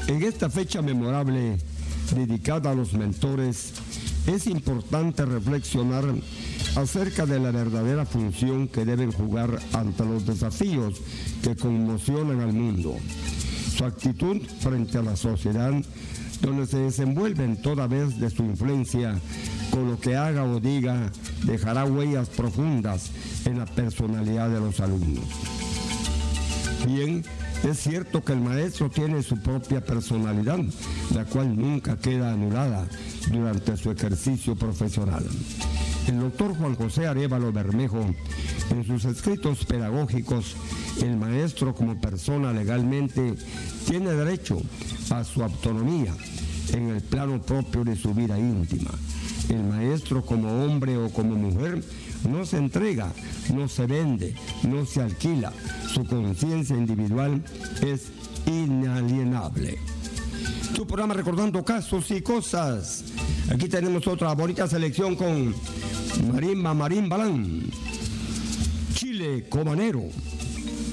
En esta fecha memorable dedicada a los mentores, es importante reflexionar acerca de la verdadera función que deben jugar ante los desafíos que conmocionan al mundo. Su actitud frente a la sociedad, donde se desenvuelven toda vez de su influencia, con lo que haga o diga, dejará huellas profundas en la personalidad de los alumnos. Bien, es cierto que el maestro tiene su propia personalidad, la cual nunca queda anulada durante su ejercicio profesional. El doctor Juan José Arévalo Bermejo, en sus escritos pedagógicos, el maestro como persona legalmente tiene derecho a su autonomía en el plano propio de su vida íntima. El maestro como hombre o como mujer no se entrega, no se vende, no se alquila. Su conciencia individual es inalienable. Tu programa Recordando Casos y Cosas. Aquí tenemos otra bonita selección con Marín Balán, Chile Cobanero.